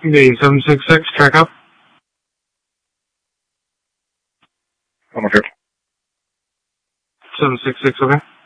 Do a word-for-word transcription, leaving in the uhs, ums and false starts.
The seven six six, track up. I'm okay. seven six six, okay.